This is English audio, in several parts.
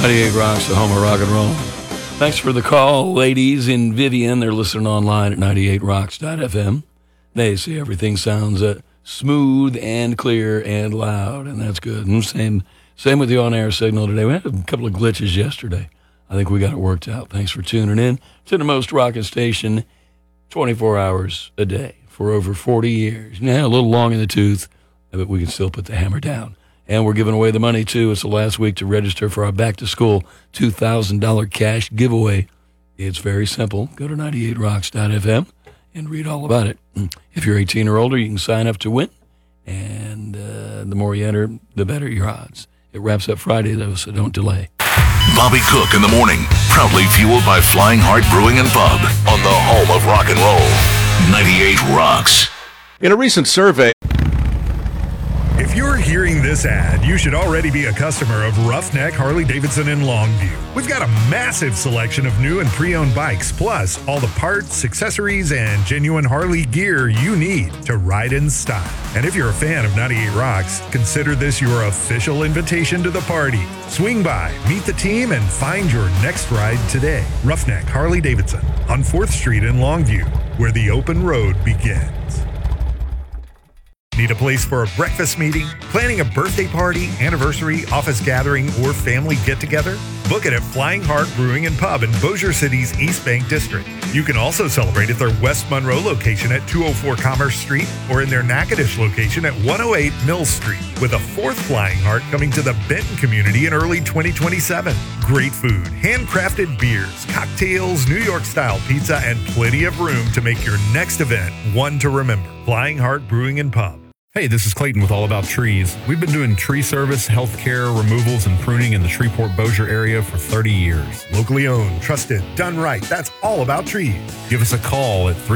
98 Rocks, the home of rock and roll. Thanks for the call, ladies in Vivian. They're listening online at 98rocks.fm. They say everything sounds smooth and clear and loud, and that's good. And same with the on-air signal today. We had a couple of glitches yesterday. I think we got it worked out. Thanks for tuning in to the most rockin' station 24 hours a day for over 40 years. Now, a little long in the tooth, but we can still put the hammer down. And we're giving away the money, too. It's the last week to register for our back-to-school $2,000 cash giveaway. It's very simple. Go to 98rocks.fm and read all about it. If you're 18 or older, you can sign up to win. And the more you enter, the better your odds. It wraps up Friday, though, so don't delay. Bobby Cook in the morning, proudly fueled by Flying Heart Brewing and Pub on the home of rock and roll. 98 Rocks. In a recent survey, if you're hearing this ad, you should already be a customer of Roughneck Harley-Davidson in Longview. We've got a massive selection of new and pre-owned bikes, plus all the parts, accessories, and genuine Harley gear you need to ride in style. And if you're a fan of 98 Rocks, consider this your official invitation to the party. Swing by, meet the team, and find your next ride today. Roughneck Harley-Davidson on 4th Street in Longview, where the open road begins. Need a place for a breakfast meeting, planning a birthday party, anniversary, office gathering, or family get-together? Book it at Flying Heart Brewing and Pub in Bossier City's East Bank District. You can also celebrate at their West Monroe location at 204 Commerce Street or in their Natchitoches location at 108 Mill Street, with a fourth Flying Heart coming to the Benton community in early 2027. Great food, handcrafted beers, cocktails, New York-style pizza, and plenty of room to make your next event one to remember. Flying Heart Brewing and Pub. Hey, this is Clayton with All About Trees. We've been doing tree service, healthcare, removals, and pruning in the Shreveport-Bossier area for 30 years. Locally owned, trusted, done right. That's All About Trees. Give us a call at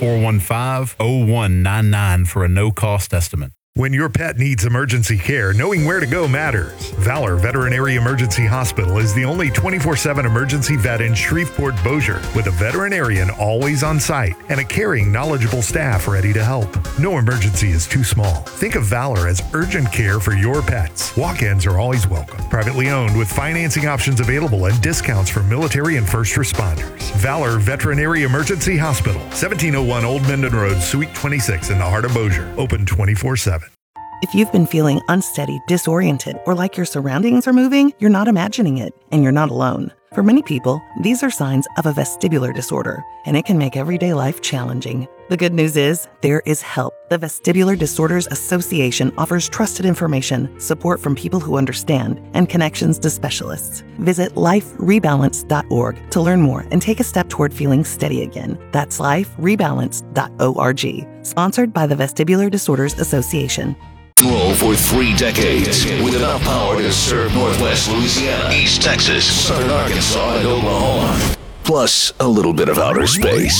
318-415-0199 for a no-cost estimate. When your pet needs emergency care, knowing where to go matters. Valor Veterinary Emergency Hospital is the only 24/7 emergency vet in Shreveport-Bossier, with a veterinarian always on site and a caring, knowledgeable staff ready to help. No emergency is too small. Think of Valor as urgent care for your pets. Walk-ins are always welcome. Privately owned with financing options available and discounts for military and first responders. Valor Veterinary Emergency Hospital, 1701 Old Mendon Road, Suite 26 in the heart of Bossier. Open 24/7. If you've been feeling unsteady, disoriented, or like your surroundings are moving, you're not imagining it, and you're not alone. For many people, these are signs of a vestibular disorder, and it can make everyday life challenging. The good news is, there is help. The Vestibular Disorders Association offers trusted information, support from people who understand, and connections to specialists. Visit liferebalance.org to learn more and take a step toward feeling steady again. That's liferebalance.org. Sponsored by the Vestibular Disorders Association. Roll for 3 decades with enough power to serve Northwest Louisiana, East Texas, Southern Arkansas, and Oklahoma. Plus a little bit of outer space.